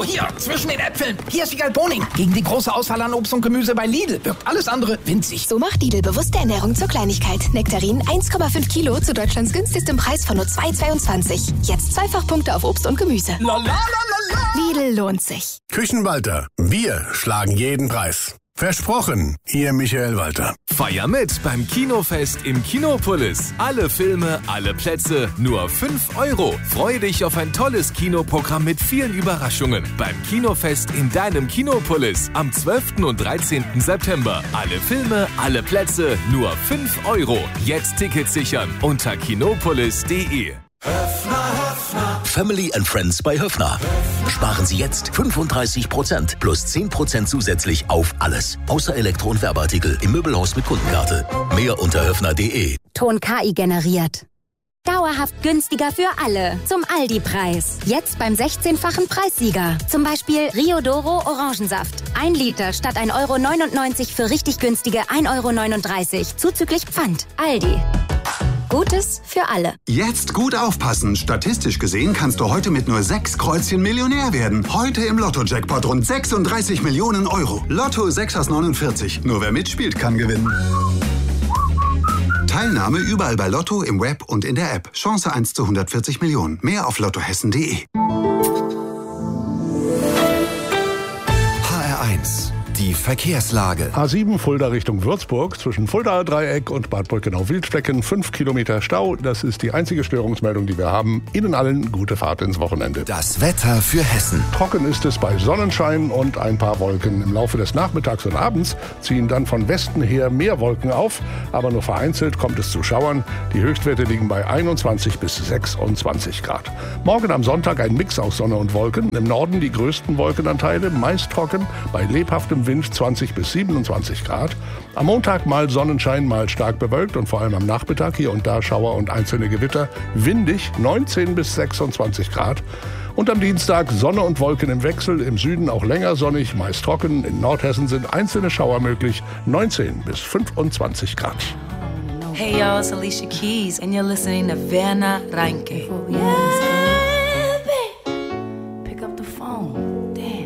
hier, zwischen den Äpfeln. Hier ist Wiegald Boning. Gegen die große Auswahl an Obst und Gemüse bei Lidl wirkt alles andere winzig. So macht Lidl bewusste Ernährung zur Kleinigkeit. Nektarinen 1,5 Kilo zu Deutschlands günstigstem Preis von nur 2,22. Jetzt Zweifachpunkte auf Obst und Gemüse. Lidl lohnt sich. Küchenwalter. Wir schlagen jeden Preis. Versprochen, Ihr Michael Walter. Feier mit beim Kinofest im Kinopolis. Alle Filme, alle Plätze, nur 5 €. Freue dich auf ein tolles Kinoprogramm mit vielen Überraschungen. Beim Kinofest in deinem Kinopolis am 12. und 13. September. Alle Filme, alle Plätze, nur 5 €. Jetzt Tickets sichern unter kinopolis.de. Family and Friends bei Höffner. Sparen Sie jetzt 35% plus 10% zusätzlich auf alles. Außer Elektro- und Werbeartikel im Möbelhaus mit Kundenkarte. Mehr unter höffner.de. Ton KI generiert. Dauerhaft günstiger für alle. Zum Aldi-Preis. Jetzt beim 16-fachen Preissieger. Zum Beispiel Rio Doro Orangensaft. 1 Liter statt 1,99 € für richtig günstige 1,39 € zuzüglich Pfand. Aldi. Gutes für alle. Jetzt gut aufpassen. Statistisch gesehen kannst du heute mit nur 6 Kreuzchen Millionär werden. Heute im Lotto-Jackpot rund 36 Millionen €. Lotto 6 aus 49. Nur wer mitspielt, kann gewinnen. Teilnahme überall bei Lotto, im Web und in der App. Chance 1 zu 140 Millionen. Mehr auf lottohessen.de. HR1. Die Verkehrslage. A7 Fulda Richtung Würzburg, zwischen Fuldaer Dreieck und Bad Brückenau-Wildstecken, 5 Kilometer Stau. Das ist die einzige Störungsmeldung, die wir haben. Ihnen allen gute Fahrt ins Wochenende. Das Wetter für Hessen. Trocken ist es bei Sonnenschein und ein paar Wolken. Im Laufe des Nachmittags und Abends ziehen dann von Westen her mehr Wolken auf, aber nur vereinzelt kommt es zu Schauern. Die Höchstwerte liegen bei 21 bis 26 Grad. Morgen am Sonntag ein Mix aus Sonne und Wolken. Im Norden die größten Wolkenanteile, meist trocken, bei lebhaftem Wind 20 bis 27 Grad. Am Montag mal Sonnenschein, mal stark bewölkt und vor allem am Nachmittag hier und da Schauer und einzelne Gewitter. Windig 19 bis 26 Grad. Und am Dienstag Sonne und Wolken im Wechsel, im Süden auch länger sonnig, meist trocken. In Nordhessen sind einzelne Schauer möglich, 19 bis 25 Grad. Hey y'all, it's Alicia Keys and you're listening to Werner Reinke.